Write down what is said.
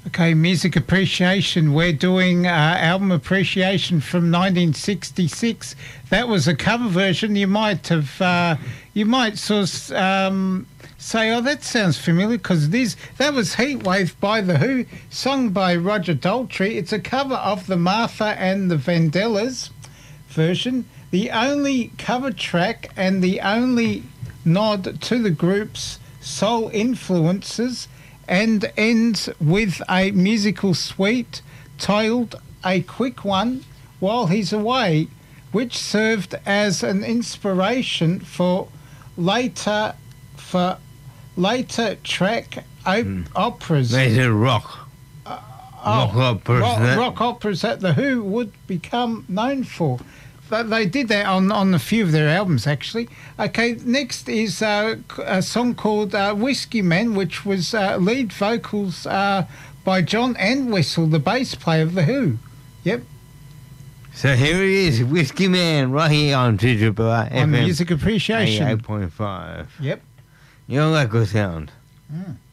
Okay, music appreciation. We're doing album appreciation from 1966. That was a cover version. You might have, you might sort of say, "Oh, that sounds familiar," because that was Heatwave by The Who, sung by Roger Daltrey. It's a cover of the Martha and the Vandellas version. The only cover track and the only nod to the group's soul influences, and ends with a musical suite titled A Quick One While He's Away, which served as an inspiration for later track operas. Later rock. Rock operas that The Who would become known for. They did that on a few of their albums, actually. Okay, next is a song called Whiskey Man, which was lead vocals by John Entwistle, the bass player of The Who. Yep. So here it is, Whiskey Man, right here on Triple FM. On Music Appreciation. 88.5. Yep. You don't like good sound. Mm.